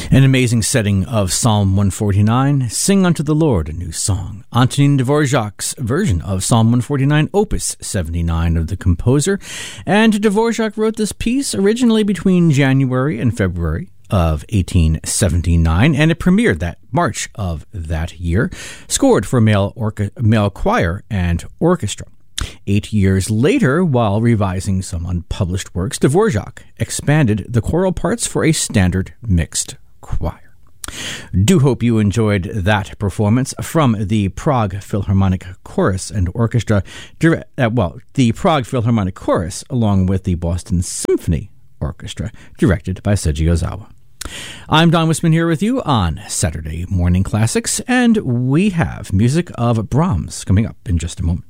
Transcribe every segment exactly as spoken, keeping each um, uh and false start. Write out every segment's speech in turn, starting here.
An amazing setting of Psalm one forty-nine, Sing Unto the Lord a New Song. Antonin Dvorak's version of Psalm one forty-nine, Opus seventy-nine of the composer. And Dvorak wrote this piece originally between January and February of eighteen seventy-nine, and it premiered that March of that year, scored for male, orca- male choir and orchestra. Eight years later, while revising some unpublished works, Dvorak expanded the choral parts for a standard mixed choir. Do hope you enjoyed that performance from the Prague Philharmonic Chorus and Orchestra, uh, well, the Prague Philharmonic Chorus, along with the Boston Symphony Orchestra, directed by Seiji Ozawa. I'm Don Wisman here with you on Saturday Morning Classics, and we have music of Brahms coming up in just a moment.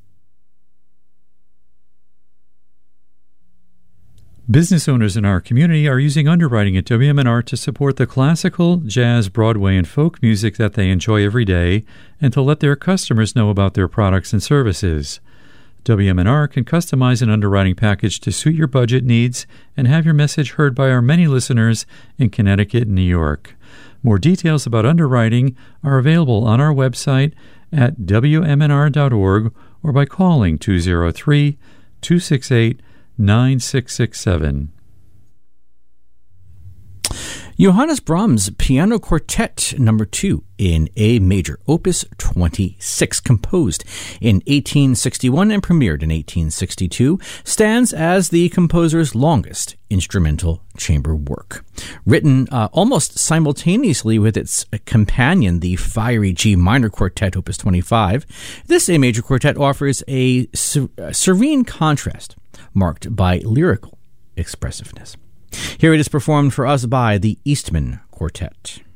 Business owners in our community are using underwriting at W M N R to support the classical, jazz, Broadway, and folk music that they enjoy every day and to let their customers know about their products and services. W M N R can customize an underwriting package to suit your budget needs and have your message heard by our many listeners in Connecticut and New York. More details about underwriting are available on our website at W M N R dot org or by calling two oh three, two six eight, nine six six seven. Johannes Brahms Piano Quartet Number two in A major, Opus twenty-six, composed in eighteen sixty-one and premiered in eighteen sixty-two, stands as the composer's longest instrumental chamber work. Written uh, almost simultaneously with its companion, the fiery G minor Quartet, Opus twenty-five, this A major quartet offers a ser- serene contrast marked by lyrical expressiveness. Here it is performed for us by the Eastman Quartet.